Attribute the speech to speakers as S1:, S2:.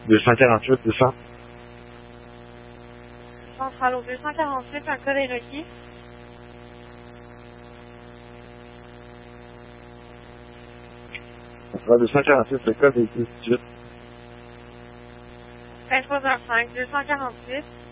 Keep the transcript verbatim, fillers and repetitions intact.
S1: deux cent quarante-huit, c'est ça?
S2: Centrale au deux cent quarante-huit, un code est requis.
S1: Centrale deux cent quarante-huit, le code est dix-huit.
S2: vingt-trois heures cinq, deux cent quarante-huit.